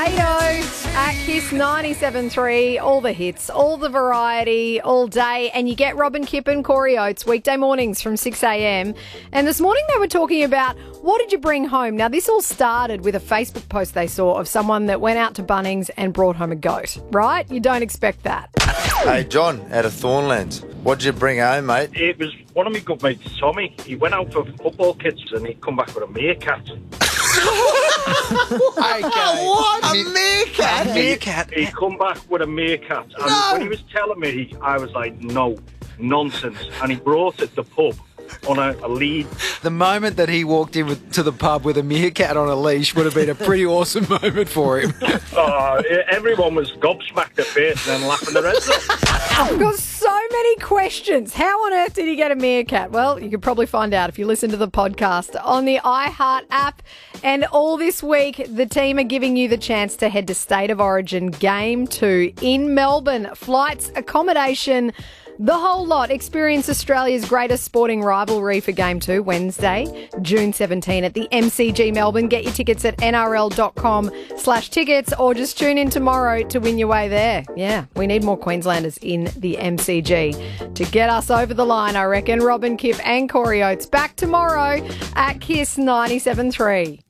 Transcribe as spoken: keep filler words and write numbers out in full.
Kato at Kiss ninety-seven point three. All the hits, all the variety, all day. And you get Robin Kipp and Corey Oates weekday mornings from six a.m. And this morning they were talking about what did you bring home? Now, this all started with a Facebook post they saw of someone that went out to Bunnings and brought home a goat, right? You don't expect that. Hey, John, out of Thornlands, what'd you bring home, mate? It was one of my good mates, Tommy. He went out for football kits and he'd come back with a meerkat. Okay. What? A meerkat? A meerkat? He'd come back with a meerkat. And No. when he was telling me, I was like, no, nonsense. And he brought it to the pub on a, a lead. The moment that he walked in with, to the pub with a meerkat on a leash would have been a pretty awesome moment for him. Uh, everyone was gobsmacked at first and then laughing their heads off. I've got so many questions. How on earth did he get a meerkat? Well, you could probably find out if you listen to the podcast on the iHeart app. And all this week, the team are giving you the chance to head to State of Origin Game two in Melbourne. Flights, accommodation, the whole lot. Experience Australia's greatest sporting rivalry for Game two, Wednesday, June seventeenth at the M C G Melbourne. Get your tickets at N R L dot com slash tickets or just tune in tomorrow to win your way there. Yeah, we need more Queenslanders in the M C G to get us over the line, I reckon. Robin Kipp and Corey Oates back tomorrow at Kiss ninety-seven point three.